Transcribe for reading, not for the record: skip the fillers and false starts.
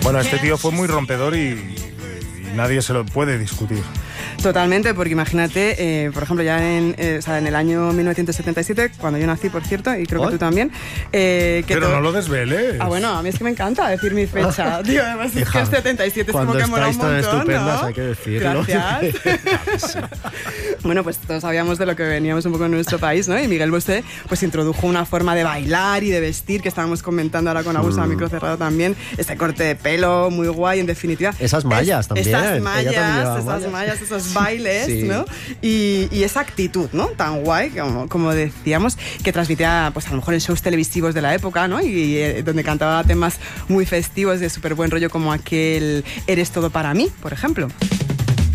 Bueno, este tío fue muy rompedor y nadie se lo puede discutir. Totalmente, porque imagínate, por ejemplo, ya en el año 1977, cuando yo nací, por cierto, y creo que tú también... Pero no lo desveles. Bueno, a mí es que me encanta decir mi fecha. Tío, además es que el 77 es como que mola un montón, cuando estáis tan estupendas, ¿no? hay que decirlo. Gracias. Bueno, pues todos sabíamos de lo que veníamos un poco en nuestro país, ¿no? Y Miguel Bosé pues introdujo una forma de bailar y de vestir que estábamos comentando ahora con Agus a micro cerrado también. Este corte de pelo muy guay, en definitiva. Esas mallas también. Esas mallas, esos bailes, sí. ¿no? Y esa actitud, ¿no? Tan guay, como decíamos, que transmitía, pues a lo mejor en shows televisivos de la época, ¿no? Y donde cantaba temas muy festivos de súper buen rollo como aquel Eres todo para mí, por ejemplo.